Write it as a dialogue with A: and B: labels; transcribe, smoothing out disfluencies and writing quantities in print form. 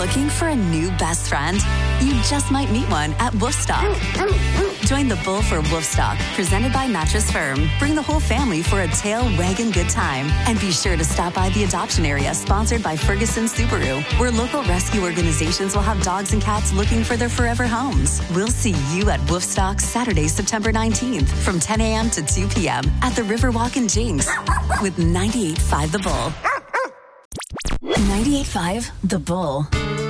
A: Looking for a new best friend? You just might meet one at Woofstock. Join the Bull for Woofstock, presented by Mattress Firm. Bring the whole family for a tail wagging good time. And be sure to stop by the adoption area, sponsored by Ferguson Subaru, where local rescue organizations will have dogs and cats looking for their forever homes. We'll see you at Woofstock Saturday, September 19th from 10 a.m. to 2 p.m. at the Riverwalk in Jinx with 98.5 The Bull. 98.5 The Bull.